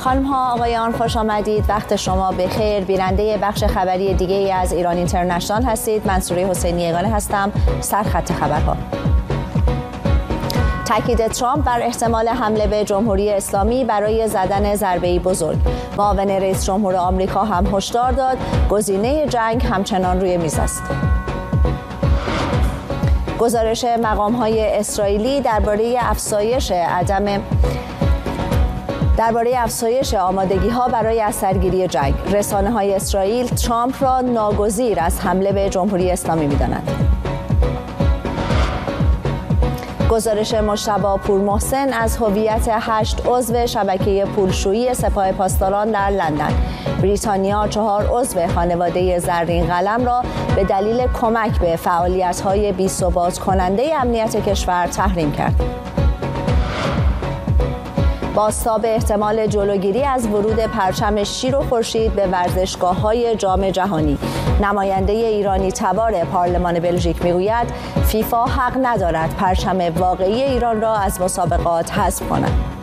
خانم ها آقایان خوش آمدید. وقت شما بخیر. بیننده بخش خبری دیگه ای از ایران اینترنشنال هستید. من سوره حسینی یگانه هستم. سرخط خبرها: تاکید ترامپ بر احتمال حمله به جمهوری اسلامی برای زدن ضربه‌ای بزرگ. معاون رئیس جمهور آمریکا هم هشدار داد گزینه جنگ همچنان روی میز است. گزارش مقام‌های اسرائیلی درباره افزایش آمادگی‌ها برای از سرگیری جنگ. رسانه‌های اسرائیل ترامپ را ناگزیر از حمله به جمهوری اسلامی می‌دانند. گزارش مجتبی پورمحسن از هویت 8 عضو شبکه پولشویی سپاه پاسداران در لندن. بریتانیا 4 عضو خانواده زرین قلم را به دلیل کمک به فعالیت‌های بی‌ثبات کننده امنیت کشور تحریم کرد. بازتاب احتمال جلوگیری از ورود پرچم شیر و خورشید به ورزشگاه‌های جام جهانی. نماینده ایرانی تبار پارلمان بلژیک میگوید فیفا حق ندارد پرچم واقعی ایران را از مسابقات حذف کند.